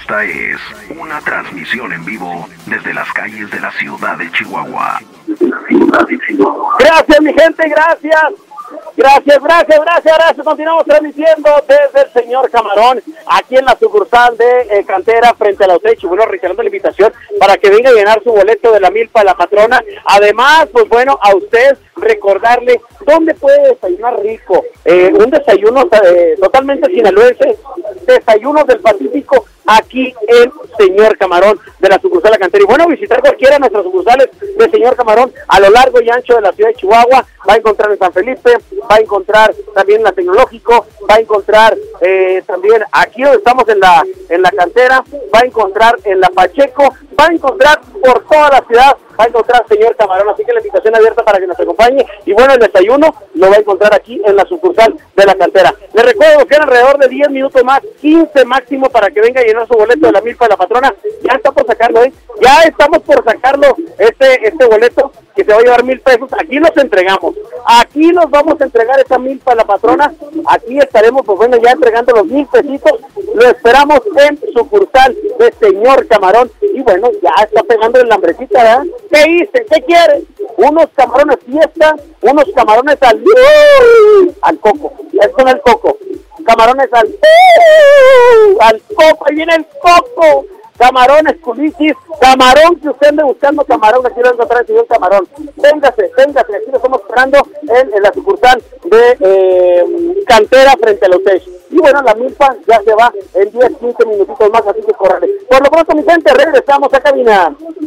Esta es una transmisión en vivo desde las calles de la ciudad de Chihuahua. Gracias, mi gente, gracias. Gracias. Continuamos transmitiendo desde el señor Camarón, aquí en la sucursal de Cantera, frente a la UTECH. Bueno, reiterando la invitación para que venga a llenar su boleto de la milpa de la patrona. Además, pues bueno, a usted recordarle dónde puede desayunar rico. Un desayuno totalmente sinaloense, desayunos del Pacífico, aquí en Señor Camarón de la sucursal de Cantera. Y bueno, visitar cualquiera de nuestras sucursales de Señor Camarón a lo largo y ancho de la ciudad de Chihuahua. Va a encontrar en San Felipe, va a encontrar también en la Tecnológico, va a encontrar también aquí donde estamos en la Cantera, va a encontrar en la Pacheco, va a encontrar por toda la ciudad, va a encontrar Señor Camarón. Así que la invitación abierta para que nos acompañe. Y bueno, el desayuno lo va a encontrar aquí en la sucursal de la Cantera. Les recuerdo que en alrededor de 10 minutos más, 15 máximo, para que venga a llenar su boleto de la milpa de la patrona. Ya está por sacarlo, ya estamos por sacarlo, este boleto que se va a llevar 1,000 pesos. Aquí los entregamos, aquí nos vamos a entregar esa milpa de la patrona. Aquí estaremos, pues bueno, ya entregando los 1,000 pesitos. Lo esperamos en sucursal de Señor Camarón. Y bueno, ya está pegando el hambrecita, ¿verdad? ¿Qué hice? ¿Qué quiere? Unos camarones fiesta, unos camarones al coco. Esto no es el coco. Camarones al coco. Ahí viene el coco. Camarones culichis, camarón que usted ande buscando, camarón, aquí lo va a encontrar el señor Camarón. Véngase, aquí lo estamos esperando en la sucursal de Cantera frente a los UTECH. Y bueno, la milpa ya se va en 10, 15 minutitos más, así que córrele. Por lo pronto, mi gente, regresamos a cabina.